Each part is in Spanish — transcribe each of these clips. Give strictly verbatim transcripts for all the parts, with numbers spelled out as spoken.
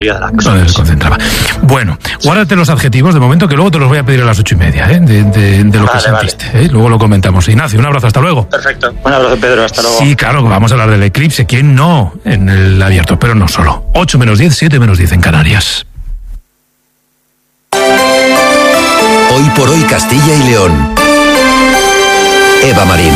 de la cosa. No, se concentraba. Bueno, guárdate los adjetivos de momento, que luego te los voy a pedir a las ocho y media, ¿eh? de, de, de lo vale, que sentiste. Vale. ¿eh? Luego lo comentamos. Ignacio, un abrazo, hasta luego. Perfecto. Un abrazo, Pedro, hasta luego. Sí, claro, vamos a hablar del eclipse. ¿Quién no? En el abierto, pero no solo. ocho menos diez, siete menos diez en Canarias. Hoy por hoy Castilla y León. Eva Marín.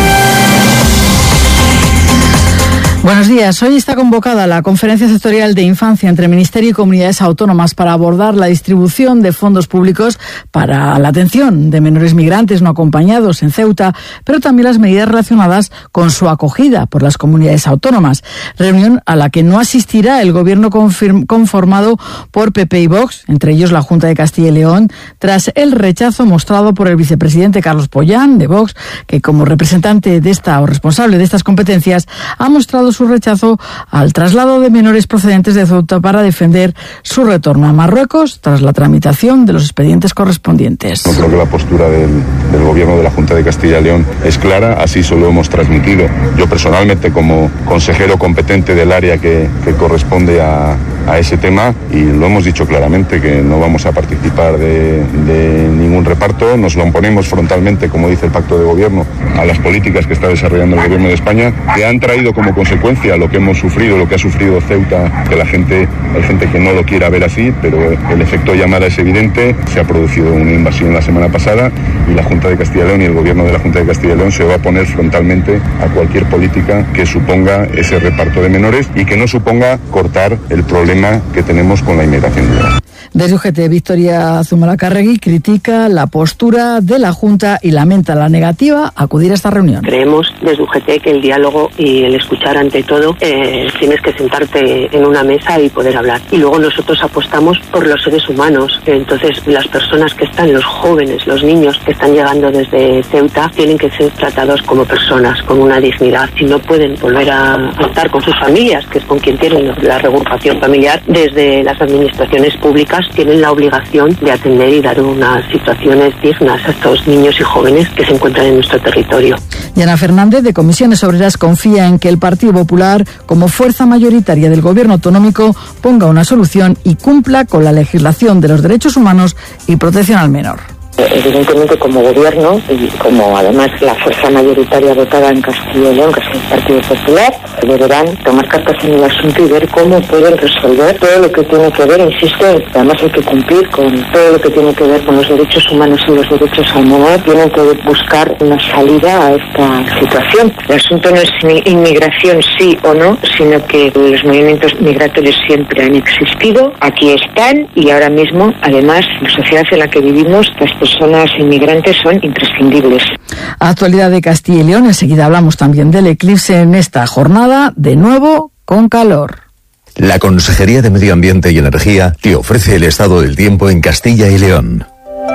Buenos días. Hoy está convocada la Conferencia Sectorial de Infancia entre Ministerio y Comunidades Autónomas para abordar la distribución de fondos públicos para la atención de menores migrantes no acompañados en Ceuta, pero también las medidas relacionadas con su acogida por las comunidades autónomas. Reunión a la que no asistirá el Gobierno confirm- conformado por P P y Vox, entre ellos la Junta de Castilla y León, tras el rechazo mostrado por el vicepresidente Carlos Pollán, de Vox, que como representante de esta o responsable de estas competencias ha mostrado su rechazo al traslado de menores procedentes de Ceuta para defender su retorno a Marruecos tras la tramitación de los expedientes correspondientes. No creo que la postura del, del Gobierno de la Junta de Castilla y León es clara, así se lo hemos transmitido. Yo personalmente, como consejero competente del área que, que corresponde a, a ese tema, y lo hemos dicho claramente, que no vamos a participar de, de ningún reparto, nos lo oponemos frontalmente, como dice el Pacto de Gobierno, a las políticas que está desarrollando el Gobierno de España, que han traído como consecuencia lo que hemos sufrido, lo que ha sufrido Ceuta, que la gente, hay gente que no lo quiera ver así, pero el efecto llamada es evidente. Se ha producido una invasión la semana pasada y la Junta de Castilla y León y el Gobierno de la Junta de Castilla y León se va a oponer frontalmente a cualquier política que suponga ese reparto de menores y que no suponga cortar el problema que tenemos con la inmigración ilegal. Desde U G T, Victoria Zumalacárregui critica la postura de la Junta y lamenta la negativa a acudir a esta reunión. Creemos desde U G T que el diálogo y el escuchar ante todo, eh, tienes que sentarte en una mesa y poder hablar. Y luego nosotros apostamos por los seres humanos. Entonces las personas que están, los jóvenes, los niños que están llegando desde Ceuta, tienen que ser tratados como personas, con una dignidad. Y no pueden volver a, a estar con sus familias, que es con quien tienen la reagrupación familiar. Desde las administraciones públicas tienen la obligación de atender y dar unas situaciones dignas a estos niños y jóvenes que se encuentran en nuestro territorio. Yana Fernández, de Comisiones Obreras, confía en que el Partido Popular, como fuerza mayoritaria del Gobierno autonómico, ponga una solución y cumpla con la legislación de los derechos humanos y protección al menor. Evidentemente, como gobierno y como además la fuerza mayoritaria votada en Castilla y León, que es el Partido Popular, deberán tomar cartas en el asunto y ver cómo pueden resolver todo lo que tiene que ver, insisto, además hay que cumplir con todo lo que tiene que ver con los derechos humanos y los derechos al menor. Tienen que buscar una salida a esta situación. El asunto no es ni inmigración sí o no, sino que los movimientos migratorios siempre han existido, aquí están y ahora mismo, además, la sociedad en la que vivimos, las personas inmigrantes son imprescindibles. Actualidad de Castilla y León. Enseguida hablamos también del eclipse en esta jornada, de nuevo con calor. La Consejería de Medio Ambiente y Energía te ofrece el estado del tiempo en Castilla y León.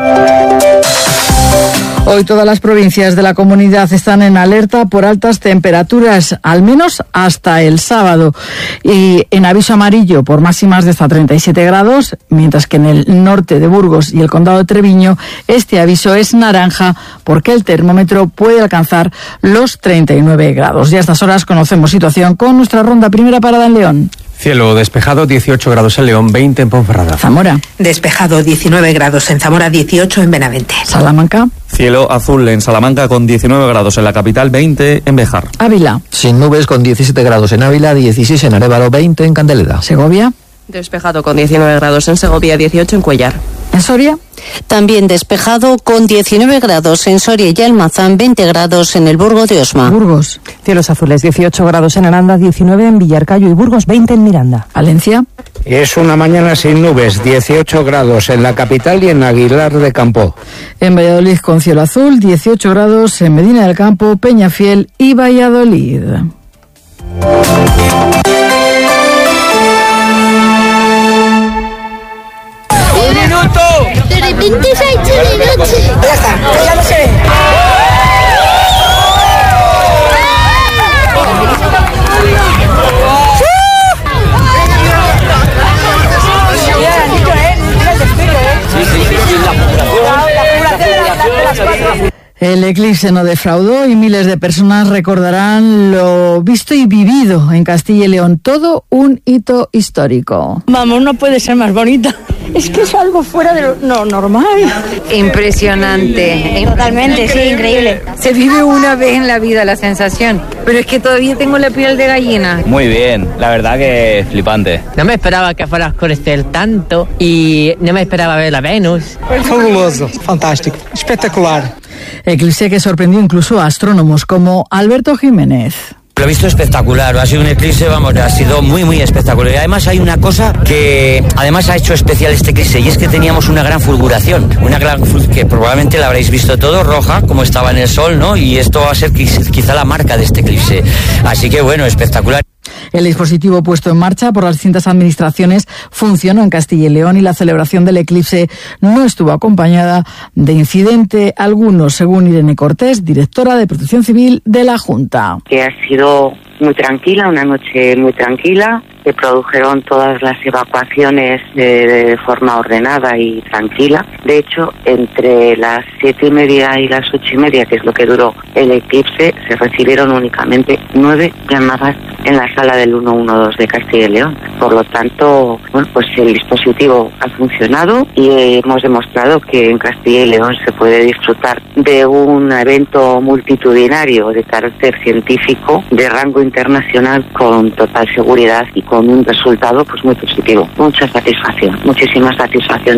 Hoy todas las provincias de la comunidad están en alerta por altas temperaturas, al menos hasta el sábado. Y en aviso amarillo por máximas de hasta treinta y siete grados, mientras que en el norte de Burgos y el condado de Treviño este aviso es naranja porque el termómetro puede alcanzar los treinta y nueve grados. Y a estas horas conocemos situación con nuestra ronda primera parada en León. Cielo despejado, dieciocho grados en León, veinte en Ponferrada. Zamora. Despejado, diecinueve grados en Zamora, dieciocho en Benavente. Salamanca. Cielo azul en Salamanca con diecinueve grados en la capital, veinte en Béjar. Ávila. Sin nubes con diecisiete grados en Ávila, dieciséis en Arévalo, veinte en Candeleda. Segovia. Despejado con diecinueve grados en Segovia, dieciocho en Cuellar. ¿En Soria? También despejado con diecinueve grados en Soria y Almazán, veinte grados en el Burgo de Osma. Burgos. Cielos azules, dieciocho grados en Aranda, diecinueve en Villarcayo y Burgos, veinte en Miranda. Valencia. Es una mañana sin nubes, dieciocho grados en la capital y en Aguilar de Campo. En Valladolid con cielo azul, dieciocho grados en Medina del Campo, Peñafiel y Valladolid. De repente se ha hecho de noche. Ya está, ya no se ve. El eclipse no defraudó y miles de personas recordarán lo visto y vivido en Castilla y León. Todo un hito histórico. Vamos, no puede ser más bonita. Es que es algo fuera de lo no, normal. Impresionante. Totalmente, sí, increíble. Se vive una vez en la vida la sensación, pero es que todavía tengo la piel de gallina. Muy bien, la verdad que flipante. No me esperaba que fuera a oscurecer tanto y no me esperaba ver la Venus. Fabuloso, fantástico, espectacular. Eclipse que sorprendió incluso a astrónomos como Alberto Jiménez. Lo he visto espectacular, ha sido un eclipse, vamos, ha sido muy muy espectacular. Y además hay una cosa que además ha hecho especial este eclipse, y es que teníamos una gran fulguración, una gran que probablemente la habréis visto todo, roja, como estaba en el sol, ¿no? Y esto va a ser quizá la marca de este eclipse. Así que bueno, espectacular. El dispositivo puesto en marcha por las distintas administraciones funcionó en Castilla y León y la celebración del eclipse no estuvo acompañada de incidente alguno, según Irene Cortés, directora de Protección Civil de la Junta. Que ha sido muy tranquila, una noche muy tranquila. Se produjeron todas las evacuaciones de, de forma ordenada y tranquila. De hecho, entre las siete y media y las ocho y media, que es lo que duró el eclipse, se recibieron únicamente nueve llamadas en la sala del ciento doce de Castilla y León. Por lo tanto, bueno, pues el dispositivo ha funcionado y hemos demostrado que en Castilla y León se puede disfrutar de un evento multitudinario de carácter científico de rango internacional con total seguridad y con un resultado pues muy positivo. Mucha satisfacción, muchísima satisfacción.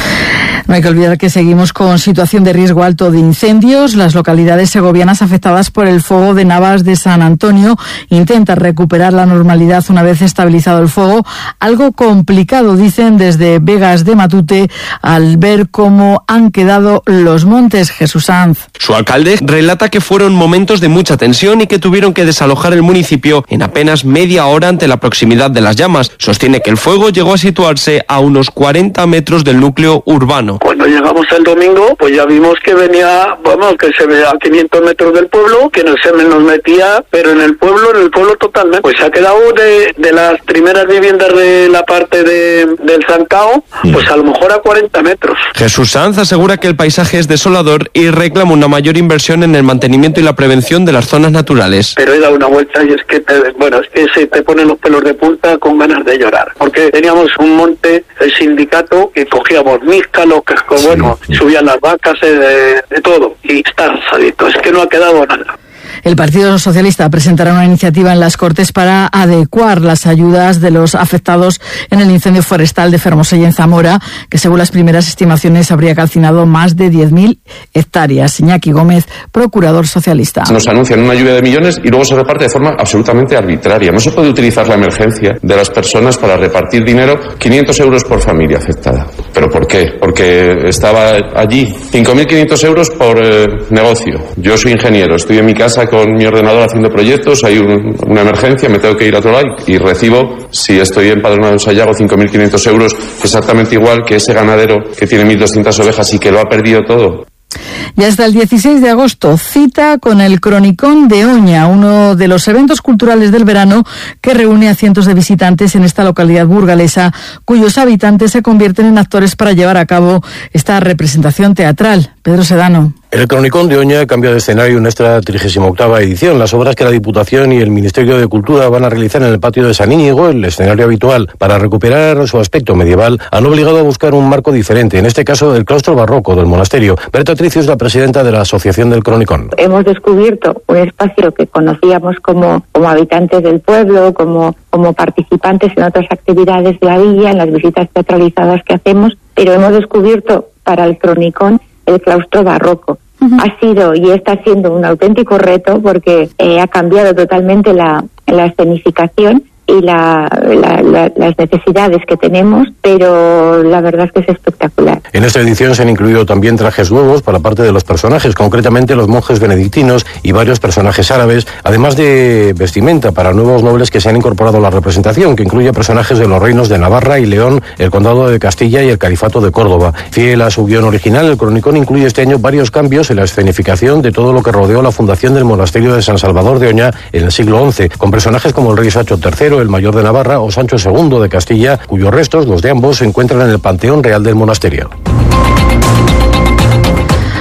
No hay que olvidar que seguimos con situación de riesgo alto de incendios. Las localidades segovianas afectadas por el fuego de Navas de San Antonio intentan recuperar la normalidad una vez estabilizado el fuego. Algo complicado, dicen desde Vegas de Matute, al ver cómo han quedado los montes. Jesús Sanz. Su alcalde relata que fueron momentos de mucha tensión y que tuvieron que desalojar el municipio en apenas media hora ante la proximidad de las llamas. Sostiene que el fuego llegó a situarse a unos cuarenta metros del núcleo urbano. Cuando llegamos el domingo, pues ya vimos que venía, vamos, que se veía a quinientos metros del pueblo, que no se nos metía, pero en el pueblo, en el pueblo totalmente. Pues se ha quedado de, de las primeras viviendas de la parte de, del Zancao, pues a lo mejor a cuarenta metros. Jesús Sanz asegura que el paisaje es desolador y reclama una mayor inversión en el mantenimiento y la prevención de las zonas naturales. Pero he dado una vuelta y es que, te, bueno, es que se te ponen los pelos de punta con ganas de llorar. Porque teníamos un monte, el sindicato, que cogíamos míscalos, que bueno, sí, sí. subían las vacas, eh, de, de todo, y está arrasadito, es que no ha quedado nada. El Partido Socialista presentará una iniciativa en las Cortes para adecuar las ayudas de los afectados en el incendio forestal de Fermosella en Zamora, que según las primeras estimaciones habría calcinado más de diez mil hectáreas. Iñaki Gómez, procurador socialista. Nos anuncian una lluvia de millones y luego se reparte de forma absolutamente arbitraria. No se puede utilizar la emergencia de las personas para repartir dinero, quinientos euros por familia afectada. ¿Pero por qué? Porque estaba allí cinco mil quinientos euros por eh, negocio. Yo soy ingeniero, estoy en mi casa con mi ordenador haciendo proyectos, hay un, una emergencia, me tengo que ir a otro lado y recibo, si estoy empadronado en Sayago, cinco mil quinientos euros, exactamente igual que ese ganadero que tiene mil doscientas ovejas y que lo ha perdido todo. Y hasta el dieciséis de agosto, cita con el Cronicón de Oña, uno de los eventos culturales del verano que reúne a cientos de visitantes en esta localidad burgalesa, cuyos habitantes se convierten en actores para llevar a cabo esta representación teatral. Pedro Sedano. El Cronicón de Oña cambia de escenario en esta trigésima octava edición. Las obras que la Diputación y el Ministerio de Cultura van a realizar en el patio de San Íñigo, el escenario habitual, para recuperar su aspecto medieval, han obligado a buscar un marco diferente, en este caso el claustro barroco del monasterio. Berta Tricio es la presidenta de la Asociación del Cronicón. Hemos descubierto un espacio que conocíamos como, como habitantes del pueblo, como, como participantes en otras actividades de la villa, en las visitas teatralizadas que hacemos, pero hemos descubierto para el Cronicón el claustro barroco. Uh-huh. Ha sido y está siendo un auténtico reto porque eh, ha cambiado totalmente la, la escenificación y la, la, la, las necesidades que tenemos, pero la verdad es que es espectacular. En esta edición se han incluido también trajes nuevos para parte de los personajes, concretamente los monjes benedictinos y varios personajes árabes, además de vestimenta para nuevos nobles que se han incorporado a la representación, que incluye personajes de los reinos de Navarra y León, el condado de Castilla y el califato de Córdoba. Fiel a su guión original, el Cronicón incluye este año varios cambios en la escenificación de todo lo que rodeó la fundación del monasterio de San Salvador de Oña en el siglo once, con personajes como el rey Sancho tercero, el mayor de Navarra, o Sancho segundo de Castilla, cuyos restos, los de ambos, se encuentran en el Panteón Real del monasterio.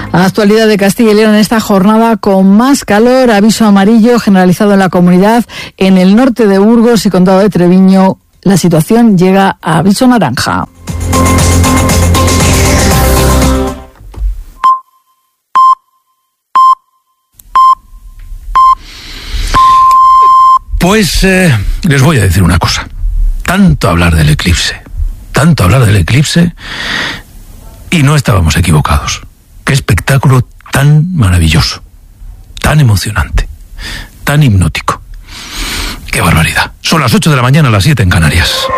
Actualidad de Castilla y León en esta jornada con más calor, aviso amarillo generalizado en la comunidad. En el norte de Burgos y Condado de Treviño la situación llega a aviso naranja. Pues eh, les voy a decir una cosa. Tanto hablar del eclipse, tanto hablar del eclipse, y no estábamos equivocados. Qué espectáculo tan maravilloso, tan emocionante, tan hipnótico. Qué barbaridad. Son las ocho de la mañana, las siete en Canarias.